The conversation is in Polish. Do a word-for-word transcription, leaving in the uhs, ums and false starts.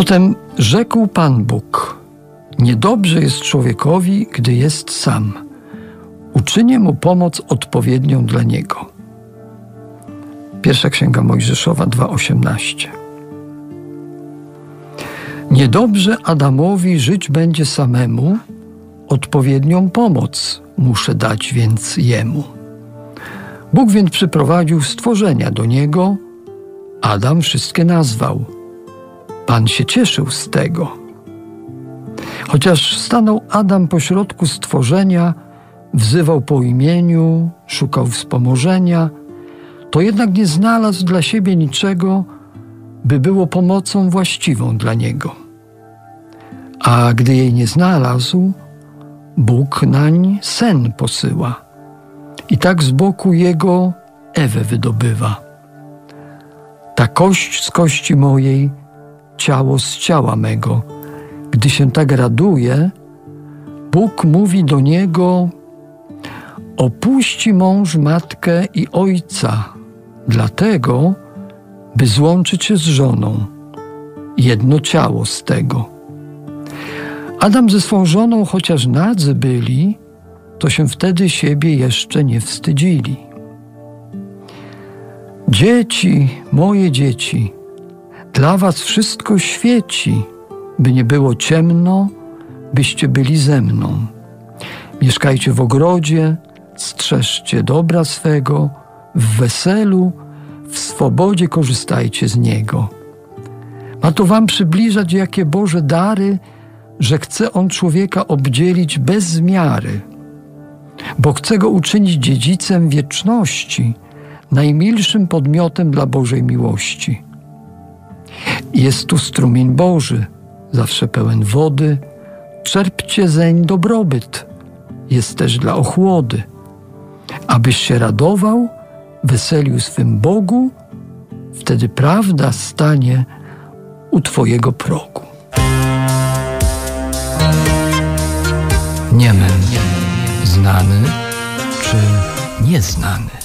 Potem rzekł Pan Bóg: niedobrze jest człowiekowi, gdy jest sam. Uczynię mu pomoc odpowiednią dla niego. Pierwsza Księga Mojżeszowa dwa osiemnaście. Niedobrze Adamowi żyć będzie samemu, odpowiednią pomoc muszę dać więc jemu. Bóg więc przyprowadził stworzenia do niego, Adam wszystkie nazwał. Pan się cieszył z tego. Chociaż stanął Adam pośrodku stworzenia, wzywał po imieniu, szukał wspomożenia, to jednak nie znalazł dla siebie niczego, by było pomocą właściwą dla niego. A gdy jej nie znalazł, Bóg nań sen posyła i tak z boku jego Ewę wydobywa. Ta kość z kości mojej, ciało z ciała mego. Gdy się tak raduje, Bóg mówi do niego: opuści mąż matkę i ojca, dlatego, by złączyć się z żoną, jedno ciało z tego. Adam ze swą żoną, chociaż nadzy byli, to się wtedy siebie jeszcze nie wstydzili. Dzieci, moje dzieci, dla was wszystko świeci, by nie było ciemno, byście byli ze mną. Mieszkajcie w ogrodzie, strzeżcie dobra swego, w weselu, w swobodzie korzystajcie z niego. Ma to wam przybliżać, jakie Boże dary, że chce On człowieka obdzielić bez miary, bo chce go uczynić dziedzicem wieczności, najmilszym podmiotem dla Bożej miłości. Jest tu strumień Boży, zawsze pełen wody, czerpcie zeń dobrobyt, jest też dla ochłody, abyś się radował, weselił swym Bogu, wtedy prawda stanie u twojego progu. Niemen, znany czy nieznany?